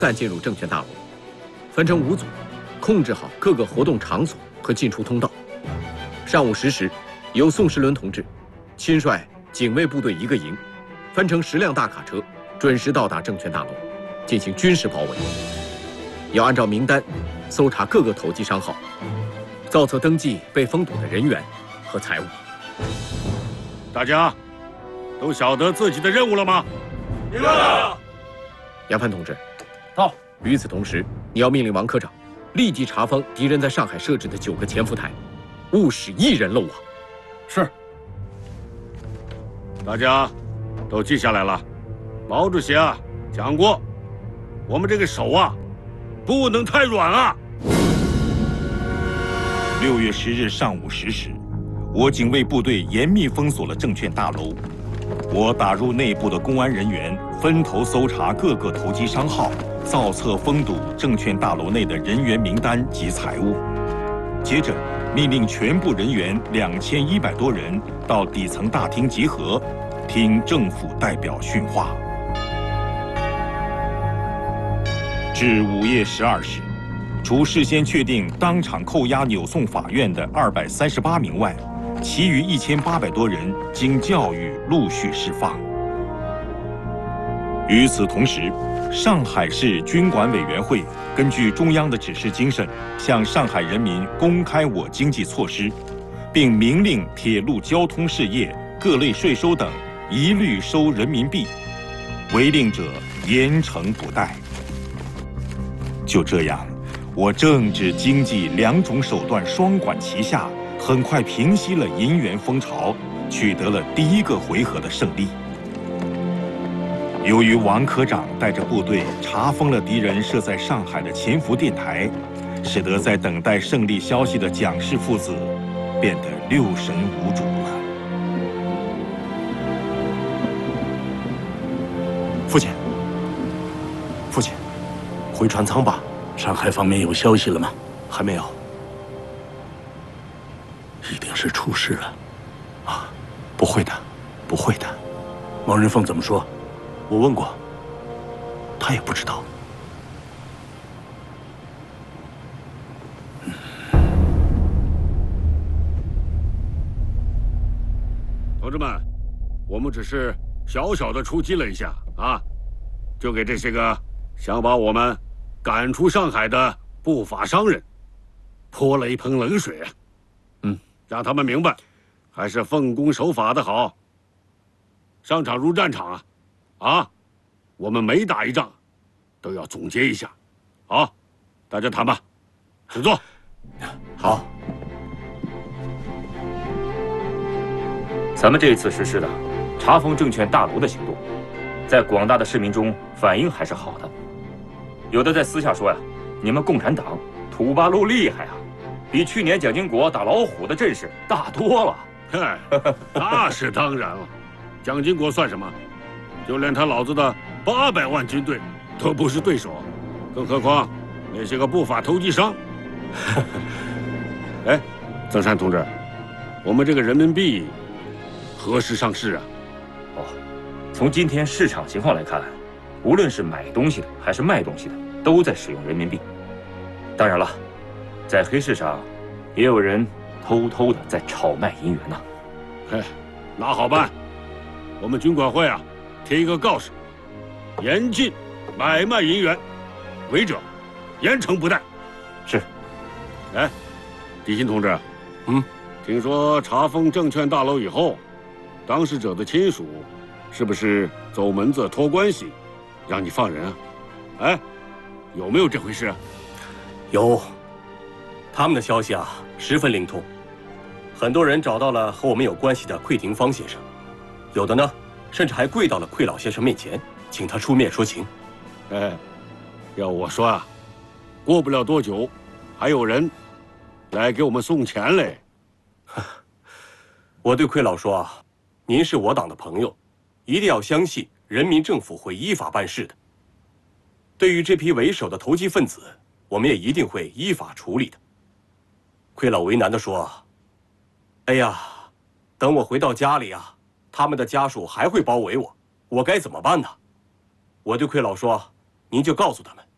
散进入证券大楼，分成5组，控制好各个活动场所和进出通道。上午10时，由宋时轮同志亲率警卫部队1个营，分成10辆大卡车，准时到达证券大楼，进行军事包围。要按照名单搜查各个投机商号，造册登记被封堵的人员和财物。 大家都晓得自己的任务了吗？ 明白了。 杨帆同志， 到。 与此同时，你要命令王科长立即查封敌人在上海设置的9个潜伏台，勿使一人漏网。 是。 大家都记下来了。毛主席啊讲过，我们这个手啊不能太软啊。 6月10日上午10时，我警卫部队严密封锁了证券大楼。我打入内部的公安人员，分头搜查各个投机商号，造册封堵证券大楼内的人员名单及财物。接着，命令全部人员2100多人到底层大厅集合，听政府代表训话。至午夜12时，除事先确定当场扣押扭送法院的238名外，其余1800多人经教育陆续释放。与此同时，上海市军管委员会根据中央的指示精神，向上海人民公开我经济措施，并明令铁路交通事业各类税收等一律收人民币，违令者严惩不贷。就这样，我政治经济2种手段双管齐下，很快平息了银元风潮，取得了第1个回合的胜利。由于王科长带着部队查封了敌人设在上海的潜伏电台，使得在等待胜利消息的蒋氏父子变得6神无主了。 父亲，父亲，回船舱吧。 上海方面有消息了吗？ 还没有。 一定是出事了。 啊，不会的，不会的。 王仁凤怎么说？ 我问过，他也不知道。 同志们，我们只是小小的出击了一下啊，就给这些个想把我们赶出上海的不法商人泼了一盆冷水啊！让他们明白，还是奉公守法的好。上场如战场啊！我们每打一仗，都要总结一下。好，大家谈吧，请坐。 好。 咱们这一次实施的查封证券大楼的行动，在广大的市民中反应还是好的。有的在私下说呀，你们共产党土八路厉害啊，比去年蒋经国打老虎的阵势大多了。 嗨，那是当然了，蒋经国算什么？就连他老子的800万军队都不是对手，更何况那些个不法投机商。哎，曾山同志，我们这个人民币何时上市啊？ 哦，从今天市场情况来看，无论是买东西的还是卖东西的，都在使用人民币。当然了，在黑市上也有人偷偷的在炒卖银元呐。 嘿，那好办，我们军管会啊贴一个告示，严禁买卖银元，违者严惩不贷。 是。 哎，狄鑫同志，听说查封证券大楼以后，当事者的亲属是不是走门子托关系，让你放人啊？哎，有没有这回事？ 有，他们的消息啊十分灵通，很多人找到了和我们有关系的馈廷芳先生，有的呢甚至还跪到了馈老先生面前，请他出面说情。 哎，要我说啊，过不了多久，还有人来给我们送钱嘞。 我对馈老说啊，您是我党的朋友，一定要相信人民政府会依法办事的。对于这批为首的投机分子，我们也一定会依法处理的。馈老为难地说：“哎呀，等我回到家里啊，他们的家属还会包围我，我该怎么办呢？”我对馈老说：“您就告诉他们，